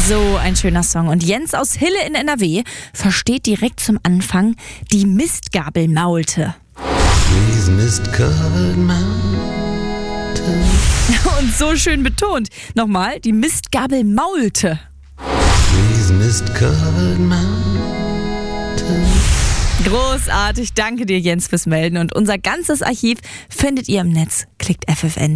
So ein schöner Song. Und Jens aus Hille in NRW versteht direkt zum Anfang die Mistgabelmaulte. These mist-covered mountains. Und so schön betont. Nochmal, die Mistgabelmaulte. These mist-covered mountains. Großartig, danke dir Jens fürs Melden. Und unser ganzes Archiv findet ihr im Netz. Klickt FFN.